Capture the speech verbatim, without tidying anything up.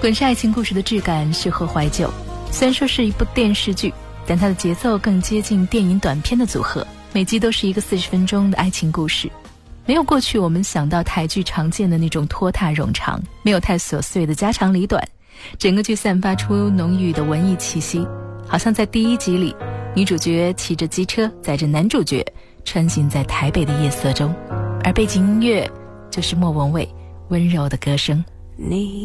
滚石爱情故事的质感适合怀旧，虽然说是一部电视剧，但它的节奏更接近电影短片的组合，每集都是一个四十分钟的爱情故事，没有过去我们想到台剧常见的那种拖沓冗长，没有太琐碎的家长里短，整个剧散发出浓郁的文艺气息，好像在第一集里，女主角骑着机车载着男主角穿行在台北的夜色中，而背景音乐就是莫文蔚温柔的歌声。 你